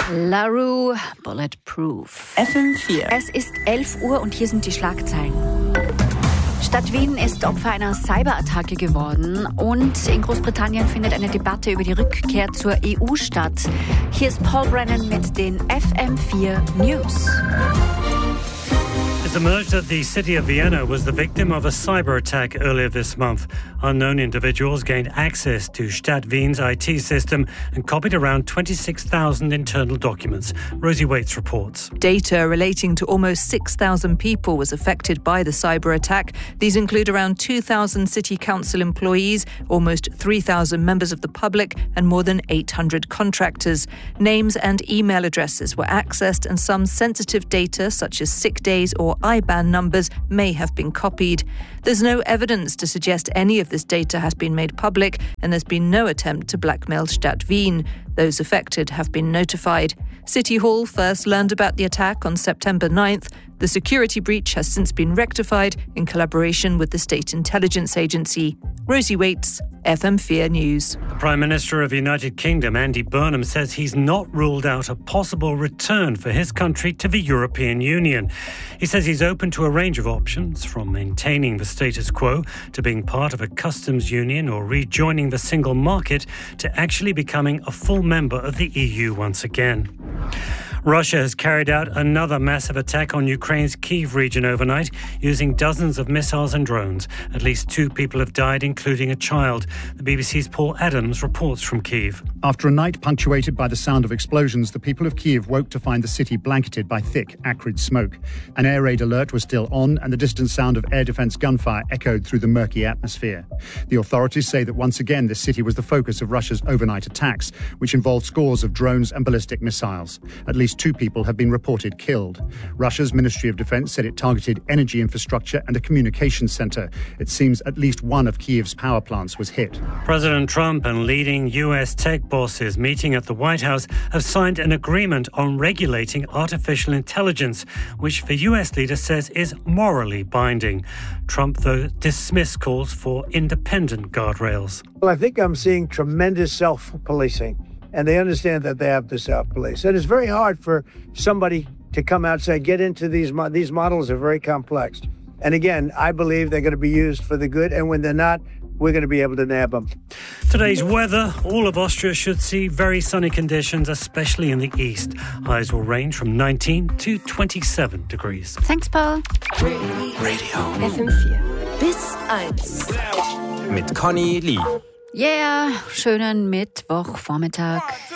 LaRue, Bulletproof. FM4. Es ist 11 Uhr und hier sind die Schlagzeilen. Stadt Wien ist Opfer einer Cyberattacke geworden und in Großbritannien findet eine Debatte über die Rückkehr zur EU statt. Hier ist Paul Brennan mit den FM4 News. It's emerged that the city of Vienna was the victim of a cyber attack earlier this month. Unknown individuals gained access to Stadt Wien's IT system and copied around 26,000 internal documents. Rosie Waits reports. Data relating to almost 6,000 people was affected by the cyber attack. These include around 2,000 city council employees, almost 3,000 members of the public, and more than 800 contractors. Names and email addresses were accessed, and some sensitive data, such as sick days or IBAN numbers, may have been copied. There's no evidence to suggest any of this data has been made public, and there's been no attempt to blackmail Stadt Wien. Those affected have been notified. City Hall first learned about the attack on September 9th. The security breach has since been rectified in collaboration with the State Intelligence Agency. Rosie Waits, FM4 News. The Prime Minister of the United Kingdom, Andy Burnham, says he's not ruled out a possible return for his country to the European Union. He says he's open to a range of options, from maintaining the status quo to being part of a customs union or rejoining the single market to actually becoming a full member of the EU once again. Russia has carried out another massive attack on Ukraine's Kyiv region overnight, using dozens of missiles and drones. At least 2 people have died, including a child. The BBC's Paul Adams reports from Kyiv. After a night punctuated by the sound of explosions, the people of Kyiv woke to find the city blanketed by thick, acrid smoke. An air raid alert was still on, and the distant sound of air defence gunfire echoed through the murky atmosphere. The authorities say that once again this city was the focus of Russia's overnight attacks, which involved scores of drones and ballistic missiles. At least 2 people have been reported killed. Russia's Ministry of Defence said it targeted energy infrastructure and a communications centre. It seems at least one of Kyiv's power plants was hit. President Trump and leading US tech bosses meeting at the White House have signed an agreement on regulating artificial intelligence, which the US leader says is morally binding. Trump, though, dismissed calls for independent guardrails. Well, I think I'm seeing tremendous self-policing. And they understand that they have to self-police. And it's very hard for somebody to come out and say, get into these models are very complex. And again, I believe they're going to be used for the good. And when they're not, we're going to be able to nab them. Today's weather, all of Austria should see very sunny conditions, especially in the east. Highs will range from 19 to 27 degrees. Thanks, Paul. Radio. FM4. Bis 1. Mit Conny Lee. Yeah, schönen Mittwochvormittag.